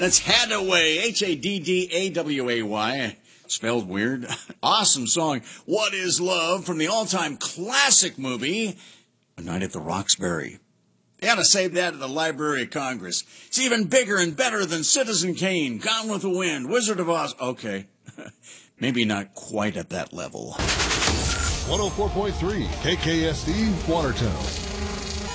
That's Haddaway, Haddaway, spelled weird. Awesome song. What is Love from the all-time classic movie, A Night at the Roxbury. They ought to save that at the Library of Congress. It's even bigger and better than Citizen Kane, Gone with the Wind, Wizard of Oz. Okay, maybe not quite at that level. 104.3 KKSD, Watertown.